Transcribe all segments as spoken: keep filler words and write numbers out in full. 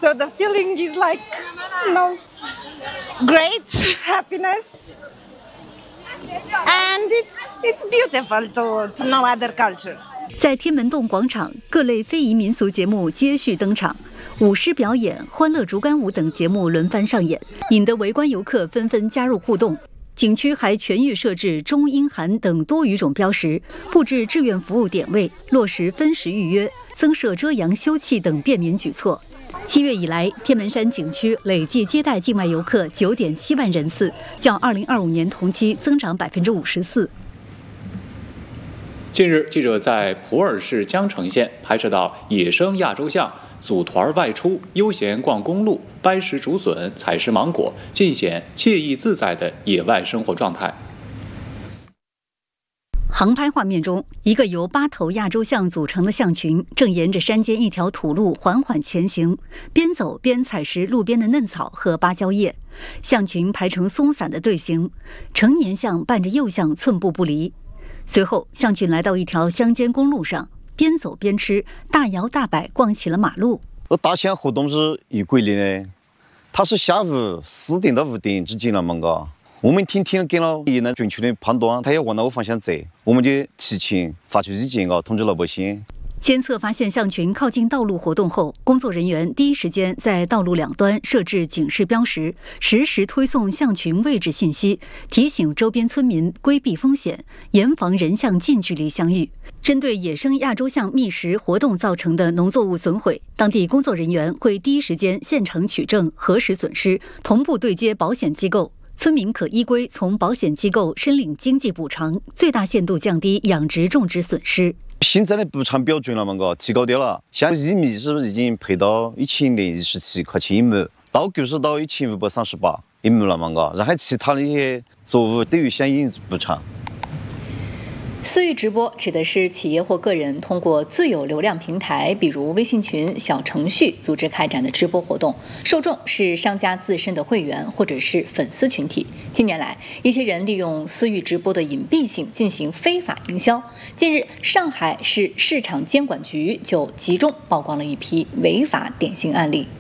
So the feeling is like, you know, great happiness, and it's it's beautiful to to know other culture. 在天门洞广场，各类非遗民俗节目接续登场，舞狮表演、欢乐竹竿舞等节目轮番上演，引得围观游客纷纷加入互动。景区还全域设置中英韩等多语种标识，布置志愿服务点位，落实分时预约，增设遮阳休憩等便民举措。七月以来，天门山景区累计接待境外游客九点七万人次，较二零二五年同期增长百分之五十四。 近日，记者在普洱市江城县拍摄到野生亚洲象组团外出，悠闲逛公路，掰食竹笋，采食芒果，尽显惬意自在的野外生活状态。 航拍画面中，一个由八头亚洲象组成的象群正沿着山间一条土路缓缓前行，边走边采食路边的嫩草和芭蕉叶。象群排成松散的队形，成年象伴着幼象寸步不离。随后，象群来到一条乡间公路上，边走边吃，大摇大摆逛起了马路。 和大象活动是有规律的，它是下午四点到五点之间了嘛，嘎。我们天天给了也能准确的判断它要往哪个方向走，我们就提前发出意见啊，通知老百姓。 监测发现象群靠近道路活动后，工作人员第一时间在道路两端设置警示标识，实时推送象群位置信息，提醒周边村民规避风险，严防人象近距离相遇。针对野生亚洲象觅食活动造成的农作物损毁，当地工作人员会第一时间现场取证，核实损失，同步对接保险机构。村民可依规从保险机构申领经济补偿，最大限度降低养殖种植损失。 现在的补偿标准了嘛，个提高掉了，像玉米是不是已经赔到一千零一十七块钱一亩，稻谷是到一千五百三十八一亩了嘛，个，然后其他的一些作物都有相应补偿。 私域直播指的是企业或个人通过自有流量平台，比如微信群、小程序组织开展的直播活动，受众是商家自身的会员或者是粉丝群体。近年来，一些人利用私域直播的隐蔽性进行非法营销。近日，上海市市场监管局就集中曝光了一批违法典型案例。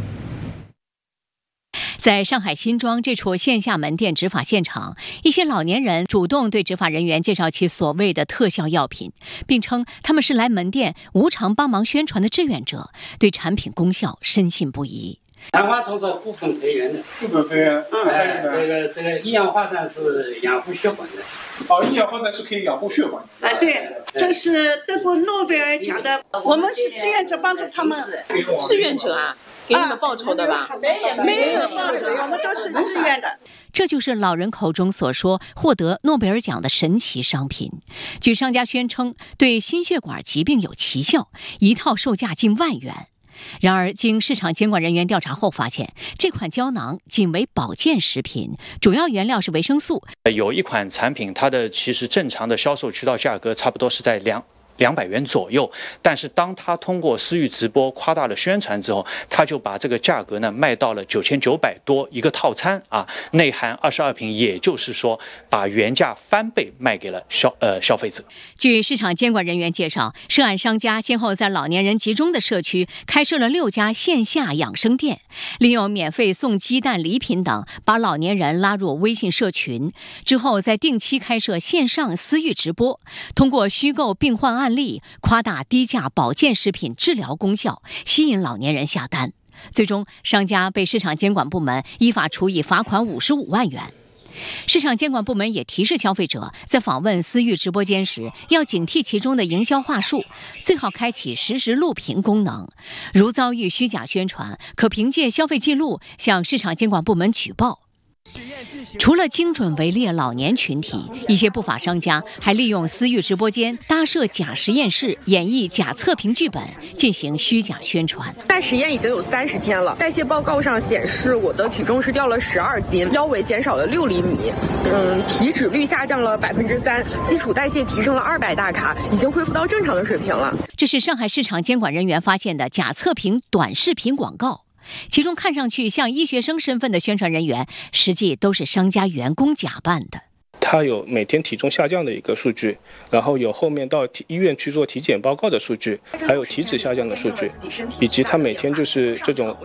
在上海新庄这处线下门店执法现场，一些老年人主动对执法人员介绍其所谓的特效药品，并称他们是来门店无偿帮忙宣传的志愿者，对产品功效深信不疑。 兰花虫是部分培源的， 部分培源， 嗯，哎，这个这个一氧化碳是养护血管的。 哦，一氧化碳是可以养护血管的。 啊，对，这是得过诺贝尔奖的，我们是志愿者，帮助他们。 志愿者啊？给你们报酬的吧？ 啊、没有报酬，我们都是自愿的。 这就是老人口中所说获得诺贝尔奖的神奇商品。据商家宣称，对心血管疾病有奇效，一套售价近万元。然而，经市场监管人员调查后发现，这款胶囊仅为保健食品，主要原料是维生素。 有一款产品，它的其实正常的销售渠道价格差不多是在两。两百元左右，但是当他通过私域直播夸大了宣传之后，他就把这个价格呢卖到了九千九百多一个套餐啊，内含二十二瓶，也就是说把原价翻倍卖给了消呃消费者。 据市场监管人员介绍，涉案商家先后在老年人集中的社区开设了六家线下养生店，利用免费送鸡蛋、礼品等，把老年人拉入微信社群，之后再定期开设线上私域直播，通过虚构病患案案例，夸大低价保健食品治疗功效，吸引老年人下单。最终，商家被市场监管部门依法处以罚款五十五万元。市场监管部门也提示消费者，在访问私域直播间时，要警惕其中的营销话术，最好开启实时录屏功能。如遭遇虚假宣传，可凭借消费记录向市场监管部门举报。除了精准围猎老年群体，一些不法商家还利用私域直播间搭设假实验室，演绎假测评剧本，进行虚假宣传。 但实验已经有三十天了，代谢报告上显示我的体重是掉了十二斤，腰围减少了六厘米，嗯，体脂率下降了百分之三，基础代谢提升了二百大卡，已经恢复到正常的水平了。 这是上海市场监管人员发现的假测评短视频广告。其中看上去像医学生身份的宣传人员，实际都是商家员工假扮的。 它有每天体重下降的一个数据，然后有后面到医院去做体检报告的数据，还有体脂下降的数据，以及它每天就是这种